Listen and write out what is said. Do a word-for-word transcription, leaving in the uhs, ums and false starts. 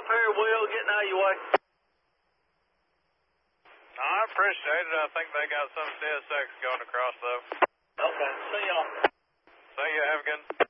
off here, Will, getting out of your way. I appreciate it. I think they got some C S X going across, though. Okay, see y'all. See ya. Have a good